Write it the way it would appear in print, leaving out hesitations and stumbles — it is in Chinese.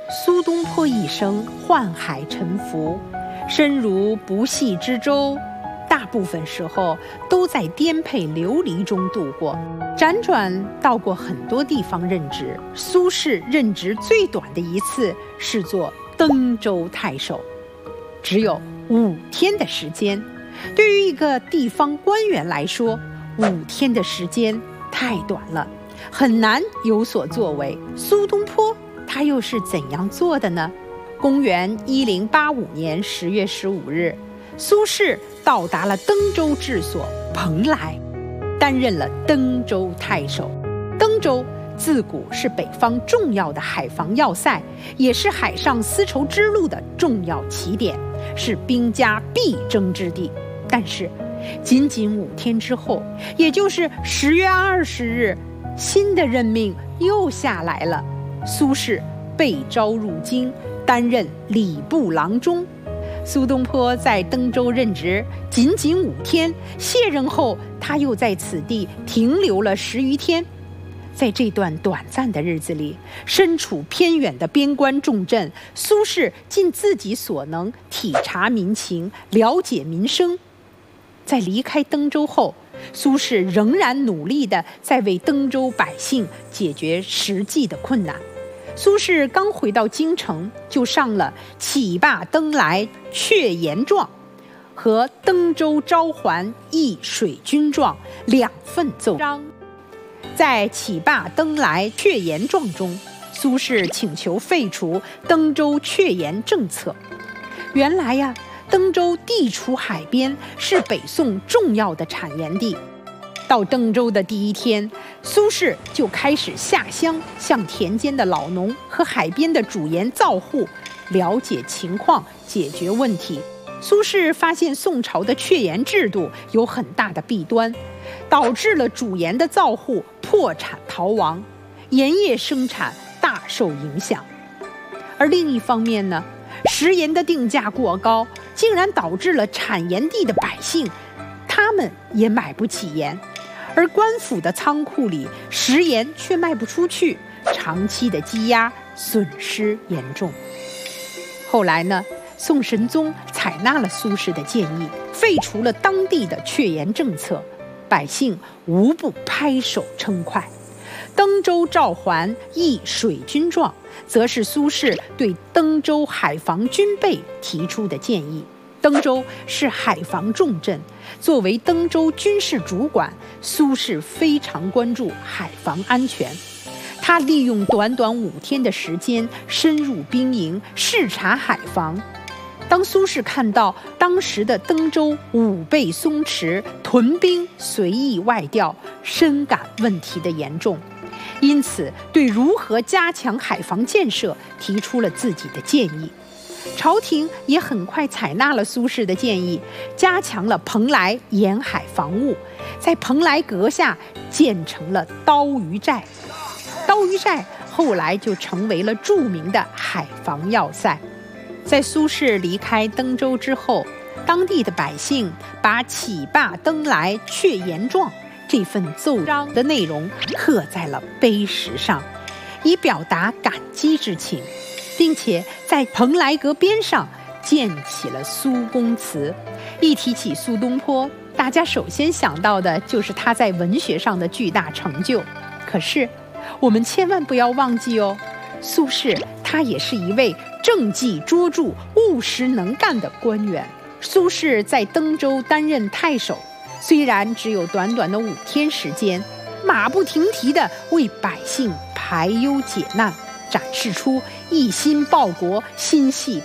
苏东坡一生宦海沉浮，身如不系之舟，大部分时候都在颠沛流离中度过，辗转到过很多地方任职。苏轼任职最短的一次是做登州太守，只有5天的时间。对于一个地方官员来说，5天的时间太短了，很难有所作为。苏东坡他又是怎样做的呢？公元1085年10月15日，苏轼到达了登州治所蓬莱，担任了登州太守。登州自古是北方重要的海防要塞，也是海上丝绸之路的重要起点，是兵家必争之地。但是仅仅5天之后，也就是10月20日，新的任命又下来了。苏轼被召入京，担任礼部郎中。苏东坡在登州任职仅仅5天，卸任后他又在此地停留了10余天。在这段短暂的日子里，身处偏远的边关重镇，苏轼尽自己所能体察民情，了解民生。在离开登州后，苏轼仍然努力地在为登州百姓解决实际的困难。苏轼刚回到京城，就上了《启罢登莱劝言状》和《登州招还议水军状》2份奏章。在《启罢登莱劝言状》中，苏轼请求废除登州劝言政策。原来呀，登州地处海边，是北宋重要的产盐地。到登州的第1天，苏轼就开始下乡，向田间的老农和海边的主盐造户了解情况，解决问题。苏轼发现宋朝的劝盐制度有很大的弊端，导致了主盐的造户破产逃亡，盐业生产大受影响。而另一方面呢，食盐的定价过高，竟然导致了产盐地的百姓，他们也买不起盐，而官府的仓库里食盐却卖不出去，长期的积压，损失严重。后来呢，宋神宗采纳了苏轼的建议，废除了当地的劝盐政策，百姓无不拍手称快。登州召还议水军状，则是苏轼对登州海防军备提出的建议。登州是海防重镇，作为登州军事主管，苏轼非常关注海防安全。他利用短短5天的时间，深入兵营，视察海防。当苏轼看到当时的登州武备松弛，屯兵随意外调，深感问题的严重，因此对如何加强海防建设提出了自己的建议。朝廷也很快采纳了苏轼的建议，加强了蓬莱沿海防务，在蓬莱阁下建成了刀鱼寨。刀鱼寨后来就成为了著名的海防要塞。在苏轼离开登州之后，当地的百姓把《启罢登莱劝言状》这份奏章的内容刻在了碑石上，以表达感激之情，并且在蓬莱阁边上建起了苏公祠。一提起苏东坡，大家首先想到的就是他在文学上的巨大成就。可是我们千万不要忘记哦，苏轼他也是一位政绩卓著、务实能干的官员。苏轼在登州担任太守，虽然只有短短的5天时间，马不停蹄地为百姓排忧解难，展示出一心报国、心系